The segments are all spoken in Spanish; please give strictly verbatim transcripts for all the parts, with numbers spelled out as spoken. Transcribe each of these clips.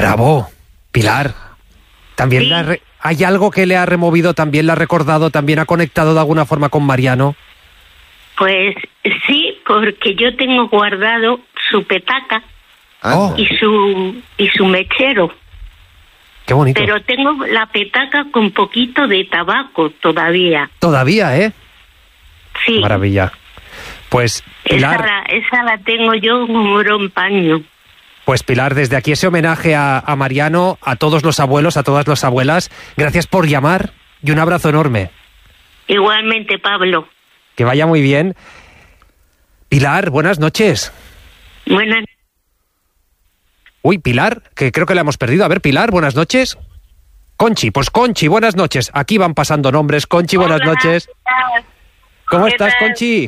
Bravo, Pilar. También Sí. le ha re- ¿Hay algo que le ha removido, también le ha recordado, también ha conectado de alguna forma con Mariano? Pues sí, porque yo tengo guardado su petaca Oh. y su y su mechero. Qué bonito. Pero tengo la petaca con poquito de tabaco todavía. Todavía, ¿eh? Sí. Maravilla. Pues Esa Pilar, la, esa la tengo yo como oro en paño. pues Pilar, desde aquí ese homenaje a, a Mariano, a todos los abuelos, a todas las abuelas. Gracias por llamar y un abrazo enorme. Igualmente, Pablo. Que vaya muy bien. Pilar, buenas noches. Buenas. Uy, Pilar, que creo que la hemos perdido. A ver, Pilar, buenas noches. Conchi, pues Conchi, buenas noches. Aquí van pasando nombres. Conchi, buenas Hola, noches. ¿qué tal? ¿Cómo ¿Qué estás, tal? Conchi?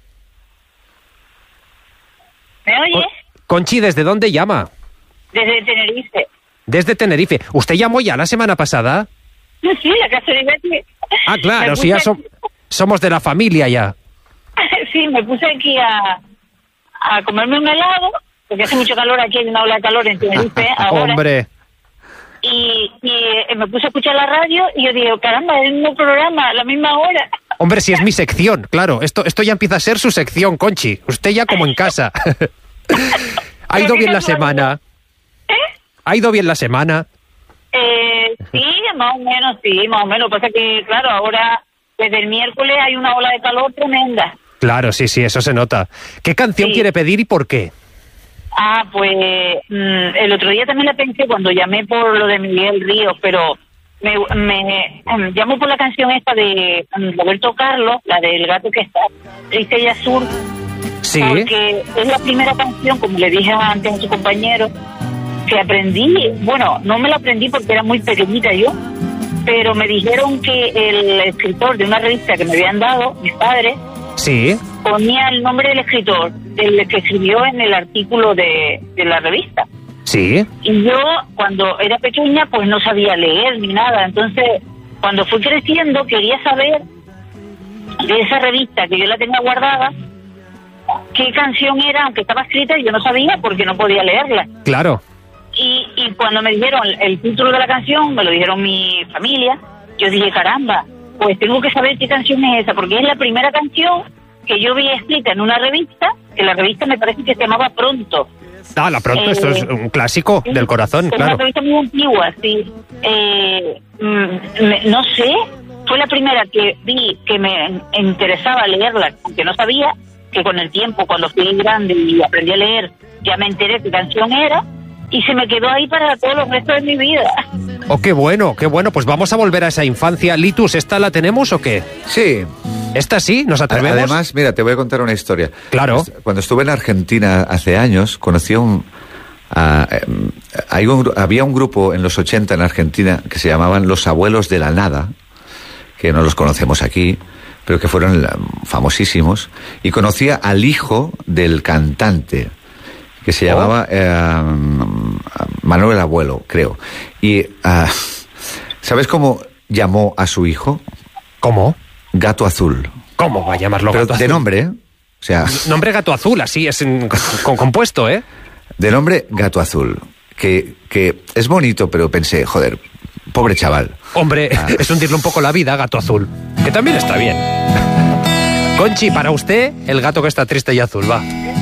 ¿Me oyes? Conchi, ¿desde dónde llama? Desde Tenerife. Desde Tenerife. ¿Usted llamó ya la semana pasada? Sí, la casualidad que... Ah, claro, me sí, ya puse som- somos de la familia ya. aquí- Sí, me puse aquí a, a comerme un helado, porque hace mucho calor aquí, hay una ola de calor en Tenerife ahora. Hombre, Y, y eh, me puse a escuchar la radio y yo digo, caramba, es el mismo programa, a la misma hora. hombre, si es mi sección, claro. Esto, esto ya empieza a ser su sección, Conchi. Usted ya como en casa. ¿Ha ido qué bien la casualidad. semana? ¿Eh? ¿Ha ido bien la semana? Eh, sí, más o menos, sí, más o menos. Lo que pasa es que, claro, ahora, desde el miércoles hay una ola de calor tremenda. Claro, sí, sí, eso se nota. ¿Qué canción Sí. quiere pedir y por qué? Ah, pues mm, el otro día también la pensé cuando llamé por lo de Miguel Ríos, pero me, me mm, llamo por la canción esta de mm, Roberto Carlos, la del gato que está triste y azul, Sí. porque es la primera canción, como le dije antes a su compañero, que aprendí. Bueno, no me la aprendí porque era muy pequeñita yo, pero me dijeron que el escritor de una revista que me habían dado, mis padres, Sí. ponía el nombre del escritor, del que escribió en el artículo de, de la revista. Sí. Y yo, cuando era pequeña, pues no sabía leer ni nada. Entonces, cuando fui creciendo, quería saber de esa revista que yo la tenía guardada, qué canción era, aunque estaba escrita y yo no sabía porque no podía leerla. Claro. Y, y cuando me dijeron el título de la canción, me lo dijeron mi familia, yo dije, caramba, pues tengo que saber qué canción es esa, porque es la primera canción que yo vi escrita en una revista, que la revista me parece que se llamaba Pronto. Ah, la pronto, Eh, esto es un clásico Sí, del corazón, es claro. una revista muy antigua, sí. Eh, mm, me- no sé, fue la primera que vi que me interesaba leerla, aunque no sabía, que con el tiempo, cuando fui grande y aprendí a leer, ya me enteré qué canción era, y se me quedó ahí para todos los restos de mi vida. Oh, qué bueno, qué bueno. Pues vamos a volver a esa infancia. Litus, ¿esta la tenemos o qué? Sí. ¿Esta sí? ¿Nos atrevemos? Además, mira, te voy a contar una historia. Claro. Cuando estuve en Argentina hace años, conocí a un... a- eh, hay un gru- había un grupo en los ochenta en Argentina que se llamaban Los Abuelos de la Nada, que no los conocemos aquí, pero que fueron la- famosísimos, y conocía al hijo del cantante, que se Oh. llamaba eh, Manuel Abuelo, creo. Y ah, ¿sabes cómo llamó a su hijo? ¿Cómo? Gato Azul. ¿Cómo va a llamarlo Pero gato de azul? nombre, ¿eh? O sea, Nombre gato azul, así es en- con compuesto, ¿eh? de nombre Gato Azul. Que, que es bonito, pero pensé, joder, pobre chaval. Hombre, Ah. es hundirle un poco la vida, gato azul. Que también está bien. Conchi, para usted, el gato que está triste y azul, va.